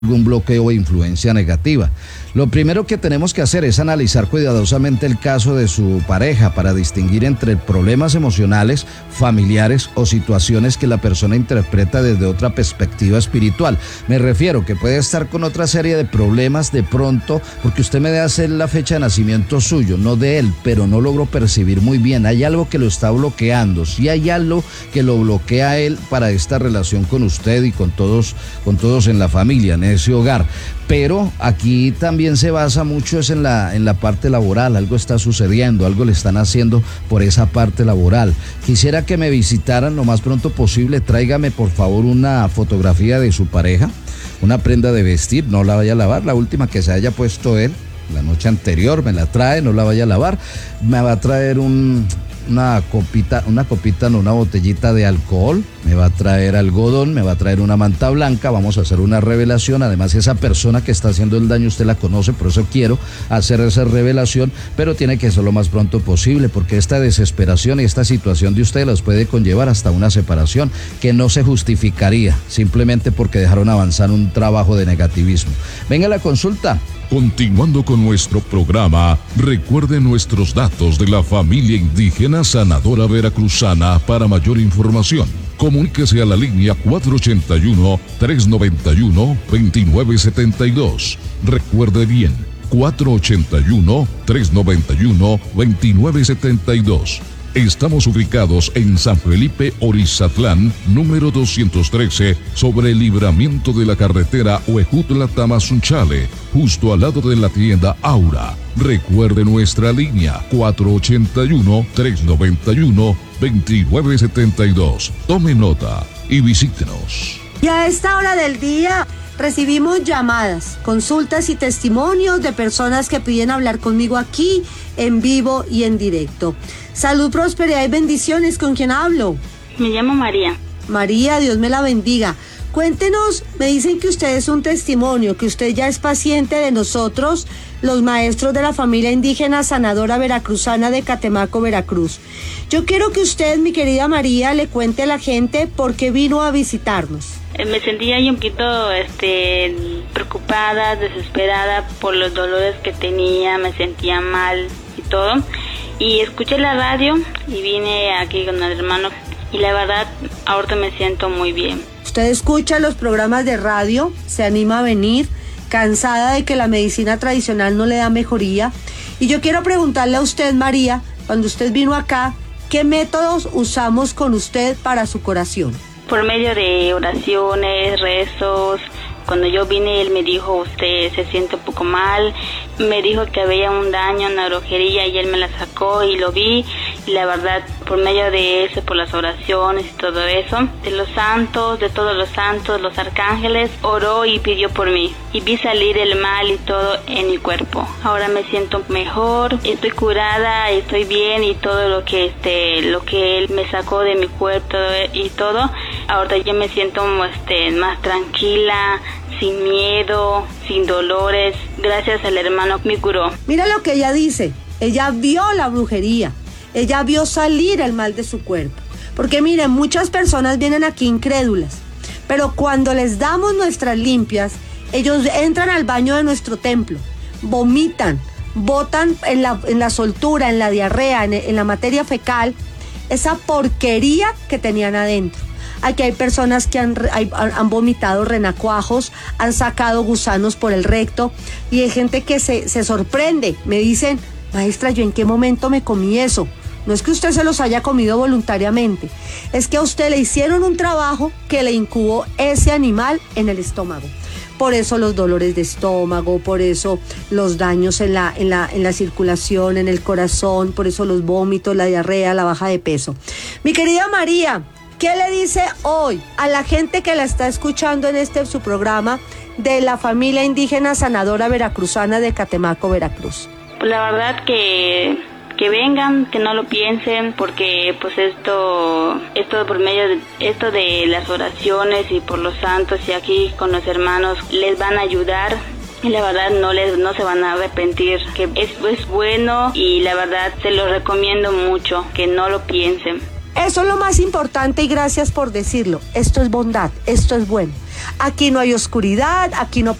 algún bloqueo o influencia negativa. Lo primero que tenemos que hacer es analizar cuidadosamente el caso de su pareja para distinguir entre problemas emocionales, familiares o situaciones que la persona interpreta desde otra perspectiva espiritual. Me refiero que puede estar con otra serie de problemas de pronto, porque usted me debe hacer la fecha de nacimiento suyo, no de él, pero no logro percibir muy bien. Hay algo que lo está bloqueando. Si hay algo que lo bloquea a él para esta relación con usted y con todos en la familia, en ese hogar. Pero aquí también se basa mucho es en la parte laboral. Algo está sucediendo, algo le están haciendo por esa parte laboral. Quisiera que me visitaran lo más pronto posible. Tráigame por favor una fotografía de su pareja, una prenda de vestir, no la vaya a lavar, la última que se haya puesto él la noche anterior, me la trae, no la vaya a lavar. Me va a traer una botellita de alcohol, me va a traer algodón, me va a traer una manta blanca, vamos a hacer una revelación. Además, esa persona que está haciendo el daño usted la conoce, por eso quiero hacer esa revelación, pero tiene que ser lo más pronto posible, porque esta desesperación y esta situación de usted los puede conllevar hasta una separación que no se justificaría simplemente porque dejaron avanzar un trabajo de negativismo. Venga a la consulta. Continuando con nuestro programa, recuerde nuestros datos de la familia indígena sanadora veracruzana. Para mayor información, comuníquese a la línea 481-391-2972. Recuerde bien, 481-391-2972. Estamos ubicados en San Felipe Orizatlán, número 213, sobre el libramiento de la carretera Huejutla-Tamazunchale, justo al lado de la tienda Aura. Recuerde nuestra línea 481-391-2972. Tome nota y visítenos. Y a esta hora del día recibimos llamadas, consultas y testimonios de personas que piden hablar conmigo aquí, en vivo y en directo. Salud, prosperidad y bendiciones. ¿Con quién hablo? Me llamo María. María, Dios me la bendiga. Cuéntenos, me dicen que usted es un testimonio, que usted ya es paciente de nosotros, los maestros de la familia indígena sanadora veracruzana de Catemaco, Veracruz. Yo quiero que usted, mi querida María, le cuente a la gente por qué vino a visitarnos. Me sentía ahí un poquito preocupada, desesperada por los dolores que tenía, me sentía mal y todo. Y escuché la radio y vine aquí con el hermano y la verdad ahorita me siento muy bien. Usted escucha los programas de radio, se anima a venir, cansada de que la medicina tradicional no le da mejoría. Y yo quiero preguntarle a usted, María, cuando usted vino acá, ¿qué métodos usamos con usted para su curación? Por medio de oraciones, rezos. Cuando yo vine, él me dijo, usted se siente un poco mal. Me dijo que había un daño en la brujería y él me la sacó y lo vi. Y la verdad, por medio de eso, por las oraciones y todo eso, de los santos, de todos los santos, los arcángeles, oró y pidió por mí. Y vi salir el mal y todo en mi cuerpo. Ahora me siento mejor, estoy curada, estoy bien y todo lo que él me sacó de mi cuerpo y todo. Ahora yo me siento más tranquila, sin miedo, sin dolores. Gracias al hermano me curó. Mira lo que ella dice. Ella vio la brujería. Ella vio salir el mal de su cuerpo. Porque miren, muchas personas vienen aquí incrédulas. Pero cuando les damos nuestras limpias, ellos entran al baño de nuestro templo, vomitan, botan en la soltura, en la diarrea, en la materia fecal, esa porquería que tenían adentro. Aquí hay personas que han vomitado renacuajos, han sacado gusanos por el recto y hay gente que se sorprende. Me dicen, maestra, ¿yo en qué momento me comí eso? No es que usted se los haya comido voluntariamente, es que a usted le hicieron un trabajo que le incubó ese animal en el estómago. Por eso los dolores de estómago, por eso los daños en la circulación, en el corazón, por eso los vómitos, la diarrea, la baja de peso. Mi querida María, ¿qué le dice hoy a la gente que la está escuchando en su programa de la familia indígena sanadora veracruzana de Catemaco, Veracruz? Pues la verdad que vengan, que no lo piensen, porque pues esto por medio de esto de las oraciones y por los santos y aquí con los hermanos les van a ayudar. Y la verdad no se van a arrepentir, que es bueno y la verdad se lo recomiendo mucho, que no lo piensen. Eso es lo más importante y gracias por decirlo. Esto es bondad, esto es bueno. Aquí no hay oscuridad, aquí no